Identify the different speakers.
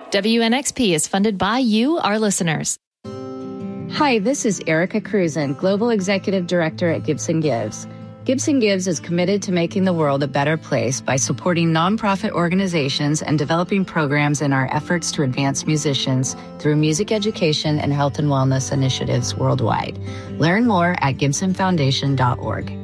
Speaker 1: WNXP is funded by you, our listeners.
Speaker 2: Hi, this is Erica Cruzen, Global Executive Director at Gibson Gives. Gibson Gives is committed to making the world a better place by supporting nonprofit organizations and developing programs in our efforts to advance musicians through music education and health and wellness initiatives worldwide. Learn more at gibsonfoundation.org.